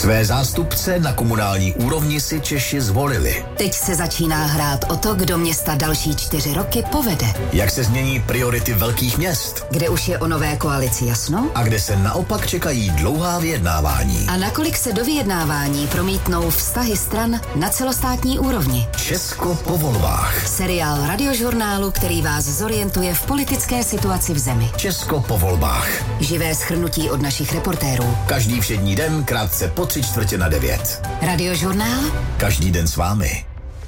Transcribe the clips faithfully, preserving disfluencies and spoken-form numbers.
Své zástupce na komunální úrovni si Češi zvolili. Teď se začíná hrát o to, kdo města další čtyři roky povede. Jak se změní priority velkých měst? Kde už je o nové koalici jasno? A kde se naopak čekají dlouhá vyjednávání? A nakolik se do vyjednávání promítnou vztahy stran na celostátní úrovni? Česko po volbách. Seriál radiožurnálu, který vás zorientuje v politické situaci v zemi. Česko po volbách. Živé shrnutí od našich reportérů. Každý všední den krátce po tři čtvrtě na devět. Radiožurnál? Každý den s vámi.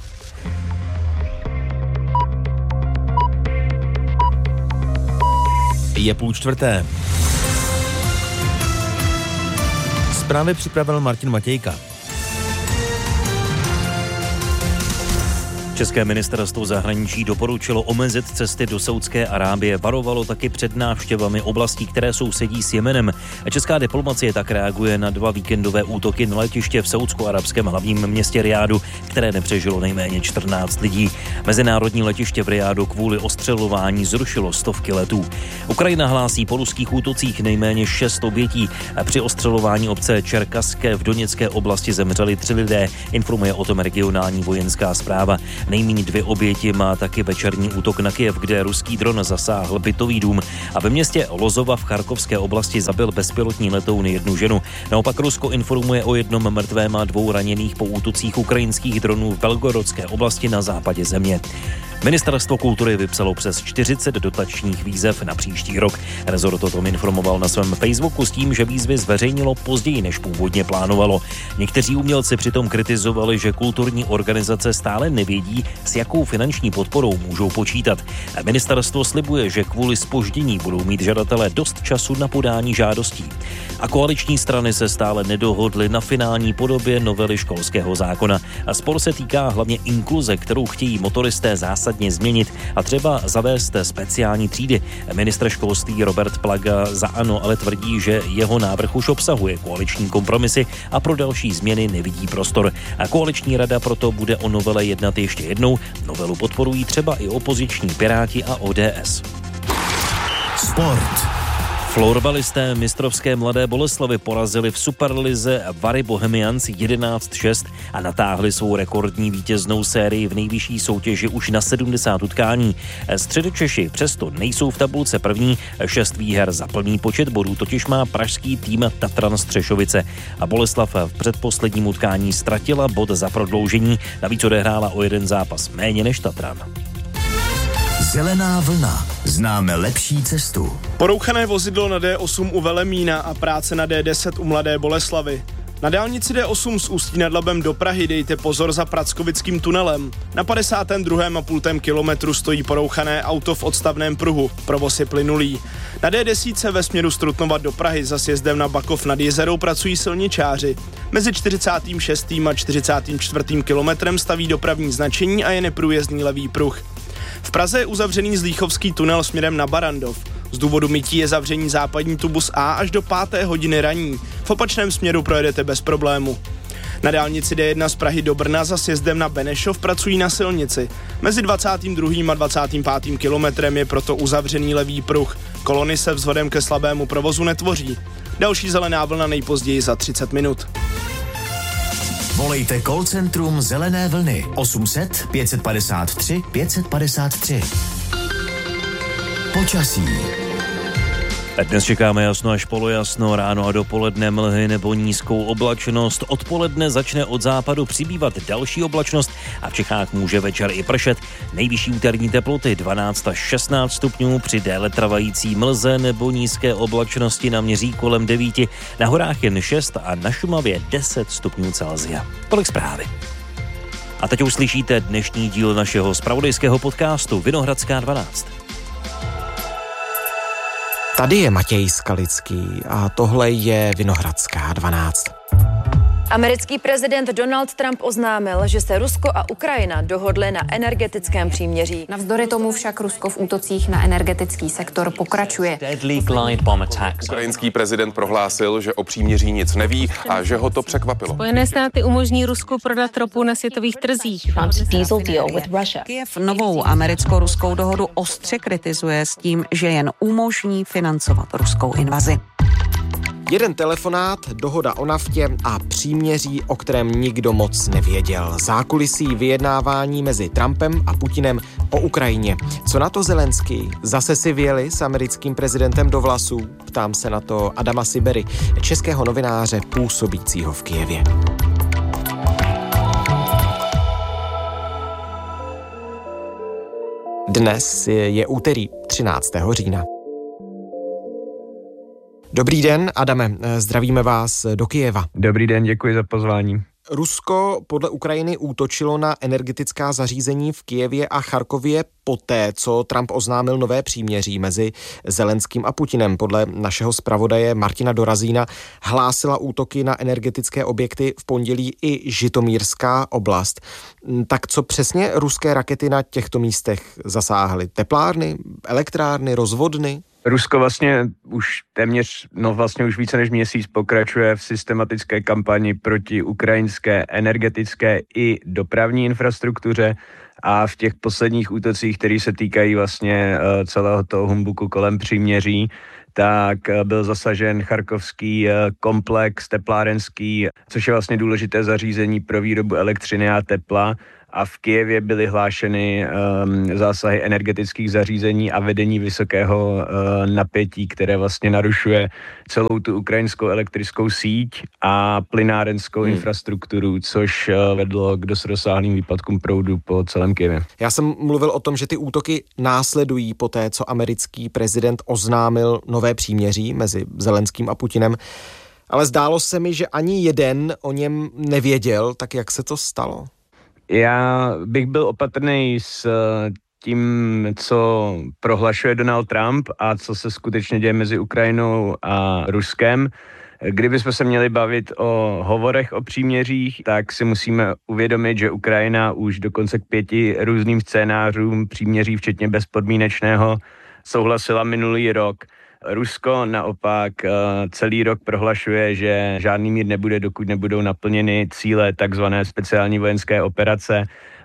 Je půl čtvrté. Zprávy připravil Martin Matějka. České ministerstvo zahraničí doporučilo omezit cesty do Saúdské Arábie, varovalo taky před návštěvami oblastí, které sousedí s Jemenem. Česká diplomacie tak reaguje na dva víkendové útoky na letiště v saúdsko-arabském hlavním městě Rijádu, které nepřežilo nejméně čtrnáct lidí. Mezinárodní letiště v Rijádu kvůli ostřelování zrušilo stovky letů. Ukrajina hlásí po ruských útocích nejméně šest obětí. Při ostřelování obce Čerkaské v Doněcké oblasti zemřeli tři lidé, informuje o tom regionální vojenská správa. Nejméně dvě oběti má taky večerní útok na Kyjev, kde ruský dron zasáhl bytový dům a ve městě Lozova v Charkovské oblasti zabil bezpilotní letoun jednu ženu. Naopak Rusko informuje o jednom mrtvém a dvou raněných po útocích ukrajinských dronů v Belgorodské oblasti na západě země. Ministerstvo kultury vypsalo přes čtyřicet dotačních výzev na příští rok. Rezort o tom informoval na svém Facebooku s tím, že výzvy zveřejnilo později, než původně plánovalo. Někteří umělci přitom kritizovali, že kulturní organizace stále nevědí, s jakou finanční podporou můžou počítat. Ministerstvo slibuje, že kvůli zpoždění budou mít žadatelé dost času na podání žádostí. A koaliční strany se stále nedohodly na finální podobě novely školského zákona. A spor se týká hlavně inkluze, kterou chtějí motoristé zásadně změnit a třeba zavést speciální třídy. Ministr školství Robert Plaga za ANO ale tvrdí, že jeho návrh už obsahuje koaliční kompromisy a pro další změny nevidí prostor. A koaliční rada proto bude o novele jednat ještě jednou. Novelu podporují třeba i opoziční Piráti a O D S. Sport. Florbalisté mistrovské Mladé Boleslavi porazili v Superlize Vary Bohemians jedenáct šest a natáhli svou rekordní vítěznou sérii v nejvyšší soutěži už na sedmdesát utkání. Středočeši přesto nejsou v tabulce první, šest výher za plný počet bodů totiž má pražský tým Tatran Střešovice. A Boleslav v předposledním utkání ztratila bod za prodloužení, navíc odehrála o jeden zápas méně než Tatran. Zelená vlna. Známe lepší cestu. Porouchané vozidlo na D osm u Velemína a práce na D deset u Mladé Boleslavi. Na dálnici D osm z Ústí nad Labem do Prahy dejte pozor za Prackovickým tunelem. Na padesátém druhém a půl kilometru stojí porouchané auto v odstavném pruhu. Provoz je plynulý. Na D deset ve směru z Trutnova do Prahy za sjezdem na Bakov nad Jezerou pracují silničáři. Mezi čtyřicátým šestým a čtyřicátým čtvrtým kilometrem staví dopravní značení a je neprůjezdný levý pruh. V Praze je uzavřený Zlíchovský tunel směrem na Barandov. Z důvodu mytí je zavření západní tubus A až do páté hodiny raní. V opačném směru projedete bez problému. Na dálnici D jedna z Prahy do Brna za sjezdem na Benešov pracují na silnici. Mezi dvacátým druhým a dvacátým pátým kilometrem je proto uzavřený levý pruh. Kolony se vzhledem ke slabému provozu netvoří. Další zelená vlna nejpozději za třicet minut. Volejte call centrum Zelené vlny osm set pět padesát tři pět padesát tři. Počasí. Dnes čekáme jasno až polojasno, ráno a dopoledne mlhy nebo nízkou oblačnost. Odpoledne začne od západu přibývat další oblačnost a v Čechách může večer i pršet. Nejvyšší úterní teploty dvanáct až šestnáct stupňů, při déle trvající mlze nebo nízké oblačnosti naměří kolem devíti, na horách jen šest a na Šumavě deset stupňů Celsia. Tolik zprávy. A teď už slyšíte dnešní díl našeho zpravodajského podcastu Vinohradská dvanáct. Tady je Matěj Skalický a tohle je Vinohradská dvanáct. Americký prezident Donald Trump oznámil, že se Rusko a Ukrajina dohodly na energetickém příměří. Navzdory tomu však Rusko v útocích na energetický sektor pokračuje. Ukrajinský prezident prohlásil, že o příměří nic neví a že ho to překvapilo. Spojené státy umožní Rusku prodat ropu na světových trzích. Kyjev novou americko-ruskou dohodu ostře kritizuje s tím, že jen umožní financovat ruskou invazi. Jeden telefonát, dohoda o naftě a příměří, o kterém nikdo moc nevěděl. Zákulisí vyjednávání mezi Trumpem a Putinem o Ukrajině. Co na to Zelenský? Zase si vjeli s americkým prezidentem do vlasů? Ptám se na to Adama Sibery, českého novináře působícího v Kyjevě. Dnes je úterý třináctého října. Dobrý den, Adame, zdravíme vás do Kyjeva. Dobrý den, děkuji za pozvání. Rusko podle Ukrajiny útočilo na energetická zařízení v Kyjevě a Charkově poté, co Trump oznámil nové příměří mezi Zelenským a Putinem. Podle našeho zpravodaje Martina Dorazína hlásila útoky na energetické objekty v pondělí i Žitomírská oblast. Tak co přesně ruské rakety na těchto místech zasáhly? Teplárny, elektrárny, rozvodny? Rusko vlastně už téměř, no vlastně už více než měsíc pokračuje v systematické kampani proti ukrajinské energetické i dopravní infrastruktuře a v těch posledních útocích, které se týkají vlastně celého toho humbuku kolem příměří, tak byl zasažen charkovský komplex teplárenský, což je vlastně důležité zařízení pro výrobu elektřiny a tepla. A v Kyjevě byly hlášeny um, zásahy energetických zařízení a vedení vysokého uh, napětí, které vlastně narušuje celou tu ukrajinskou elektrickou síť a plynárenskou hmm. infrastrukturu, což uh, vedlo k dost rozsáhlým výpadkům proudu po celém Kyjevě. Já jsem mluvil o tom, že ty útoky následují po té, co americký prezident oznámil nové příměří mezi Zelenským a Putinem, ale zdálo se mi, že ani jeden o něm nevěděl, tak jak se to stalo? Já bych byl opatrný s tím, co prohlašuje Donald Trump a co se skutečně děje mezi Ukrajinou a Ruskem. Kdybychom se měli bavit o hovorech o příměřích, tak si musíme uvědomit, že Ukrajina už dokonce k pěti různým scénářům příměří, včetně bezpodmínečného, souhlasila minulý rok. Rusko naopak celý rok prohlašuje, že žádný mír nebude, dokud nebudou naplněny cíle takzvané speciální vojenské operace.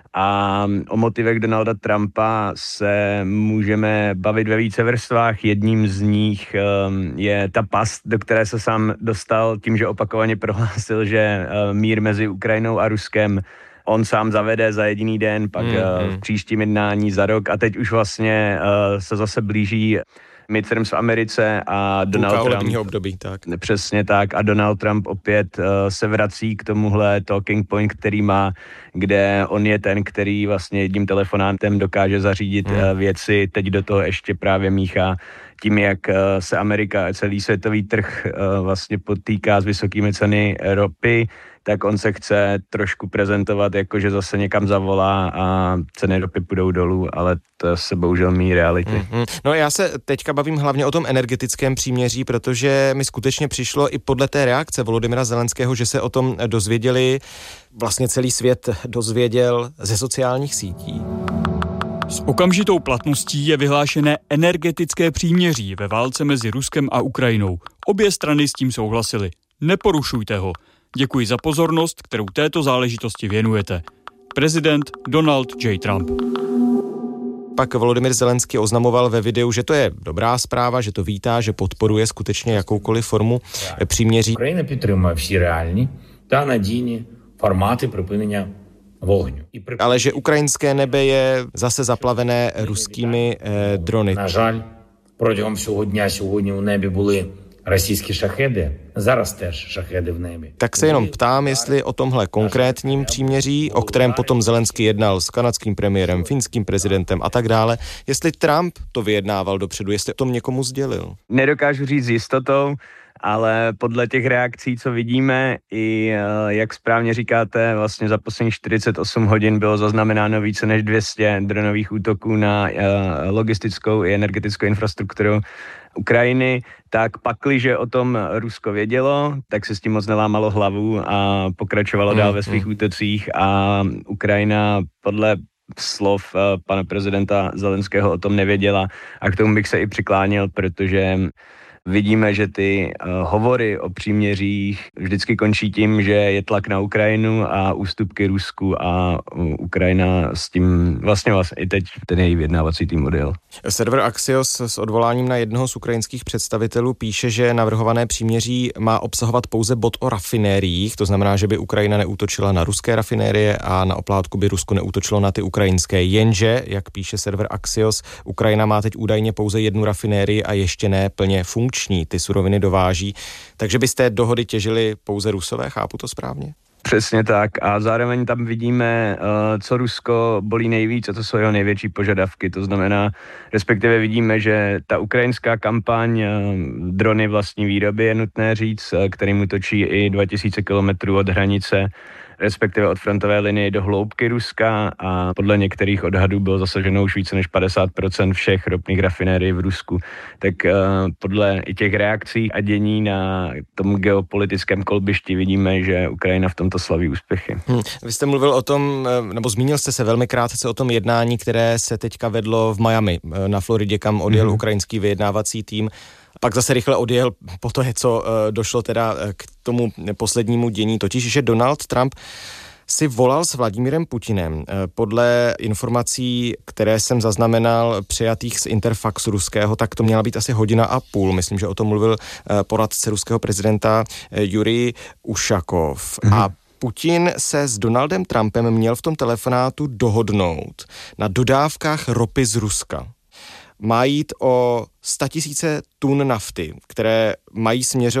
A o motivech Donalda Trumpa se můžeme bavit ve více vrstvách. Jedním z nich je ta past, do které se sám dostal tím, že opakovaně prohlásil, že mír mezi Ukrajinou a Ruskem on sám zavede za jediný den, pak mm-hmm. v příštím jednání za rok a teď už vlastně se zase blíží midterms v Americe a Donald Trump období, tak. Přesně tak a Donald Trump opět uh, se vrací k tomuhle talking point, který má, kde on je ten, který vlastně jedním telefonátem dokáže zařídit hmm. uh, věci, teď do toho ještě právě míchá tím, jak uh, se Amerika a celý světový trh uh, vlastně potýká s vysokými ceny ropy, tak on se chce trošku prezentovat, jako že zase někam zavolá a ceny ropy půjdou dolů, ale to se bohužel míjí reality. Mm-hmm. No já se teďka bavím hlavně o tom energetickém příměří, protože mi skutečně přišlo i podle té reakce Volodymyra Zelenského, že se o tom dozvěděli, vlastně celý svět dozvěděl ze sociálních sítí. S okamžitou platností je vyhlášené energetické příměří ve válce mezi Ruskem a Ukrajinou. Obě strany s tím souhlasily. Neporušujte ho. Děkuji za pozornost, kterou této záležitosti věnujete. Prezident Donald J. Trump. Pak Volodymyr Zelenský oznamoval ve videu, že to je dobrá zpráva, že to vítá, že podporuje skutečně jakoukoliv formu příměří. Ukrajina підтримує всі реальні та надійні формати припинення вогню. Ale že ukrajinské nebe je zase zaplavené ruskými eh, drony. На жаль, протягом всього дня сьогодні у небі були Российské šachedy, zaraz též šachedy v nebi. Tak se jenom ptám, jestli o tomhle konkrétním příměří, o kterém potom Zelenský jednal s kanadským premiérem, finským prezidentem a tak dále, jestli Trump to vyjednával dopředu, jestli o tom někomu sdělil. Nedokážu říct s jistotou, ale podle těch reakcí, co vidíme, i jak správně říkáte, vlastně za posledních čtyřicet osm hodin bylo zaznamenáno více než dvě stě dronových útoků na logistickou i energetickou infrastrukturu Ukrajiny, tak pakliže o tom Rusko vědělo, tak se s tím moc nelámalo hlavu a pokračovalo mm, dál ve svých mm. útocích a Ukrajina podle slov uh, pana prezidenta Zelenského o tom nevěděla a k tomu bych se i přiklánil, protože Vidíme, že ty uh, hovory o příměřích vždycky končí tím, že je tlak na Ukrajinu a ústupky Rusku a uh, Ukrajina s tím vlastně vlastně i teď ten její vyjednávací tým odjel. Server Axios s odvoláním na jednoho z ukrajinských představitelů píše, že navrhované příměří má obsahovat pouze bod o rafinériích, to znamená, že by Ukrajina neútočila na ruské rafinérie a na oplátku by Rusko neútočilo na ty ukrajinské. Jenže, jak píše server Axios, Ukrajina má teď údajně pouze jednu rafinérii a ještě ne plně funkční. Ty suroviny dováží. Takže by z té dohody těžili pouze Rusové, chápu to správně? Přesně tak a zároveň tam vidíme, co Rusko bolí nejvíc a to jsou jeho největší požadavky. To znamená, respektive vidíme, že ta ukrajinská kampaň drony vlastní výroby je nutné říct, kterým útočí i dva tisíce kilometrů od hranice, respektive od frontové linie do hloubky Ruska a podle některých odhadů bylo zasaženo už více než padesát procent všech ropných rafinérií v Rusku. Tak uh, podle i těch reakcí a dění na tom geopolitickém kolbišti vidíme, že Ukrajina v tomto slaví úspěchy. Hmm. Vy jste mluvil o tom, nebo zmínil jste se velmi krátce o tom jednání, které se teďka vedlo v Miami na Floridě, kam odjel hmm. ukrajinský vyjednávací tým. Pak zase rychle odjel po to, co došlo teda k tomu poslednímu dění, totiž, že Donald Trump si volal s Vladimírem Putinem. Podle informací, které jsem zaznamenal přijatých z Interfaxu ruského, tak to měla být asi hodina a půl. Myslím, že o tom mluvil poradce ruského prezidenta Jurij Ušakov. Mhm. A Putin se s Donaldem Trumpem měl v tom telefonátu dohodnout na dodávkách ropy z Ruska. Má jít o sto tisíce tun nafty, které mají směřovat